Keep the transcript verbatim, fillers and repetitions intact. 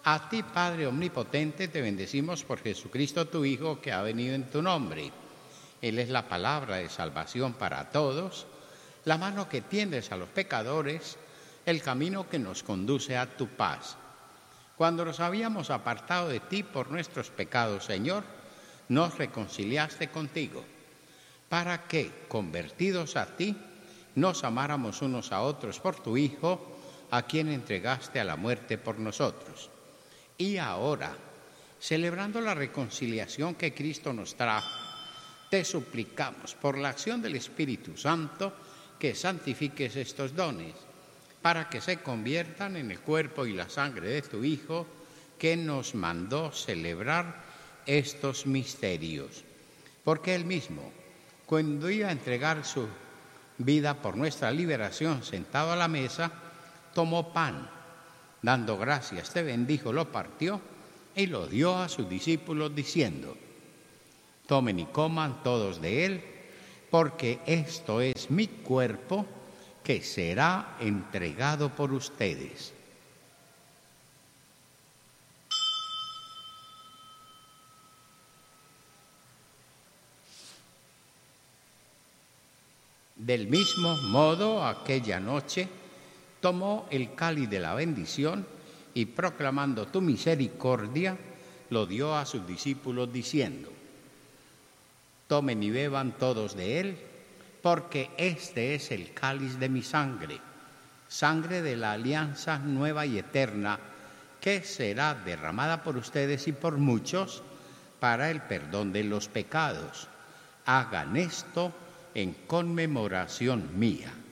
A ti, Padre omnipotente, te bendecimos por Jesucristo, tu Hijo, que ha venido en tu nombre. Él es la palabra de salvación para todos, la mano que tiendes a los pecadores, el camino que nos conduce a tu paz. Cuando nos habíamos apartado de ti por nuestros pecados, Señor, nos reconciliaste contigo, para que, convertidos a ti, nos amáramos unos a otros por tu Hijo, a quien entregaste a la muerte por nosotros. Y ahora, celebrando la reconciliación que Cristo nos trajo, te suplicamos por la acción del Espíritu Santo que santifiques estos dones, para que se conviertan en el cuerpo y la sangre de tu Hijo, que nos mandó celebrar estos misterios. Porque Él mismo, cuando iba a entregar su vida por nuestra liberación, sentado a la mesa, tomó pan, dando gracias, te bendijo, lo partió y lo dio a sus discípulos diciendo: tomen y coman todos de él, porque esto es mi cuerpo que será entregado por ustedes. Del mismo modo, aquella noche tomó el cáliz de la bendición y, proclamando tu misericordia, lo dio a sus discípulos diciendo: tomen y beban todos de él, porque este es el cáliz de mi sangre, sangre de la alianza nueva y eterna, que será derramada por ustedes y por muchos para el perdón de los pecados. Hagan esto en conmemoración mía.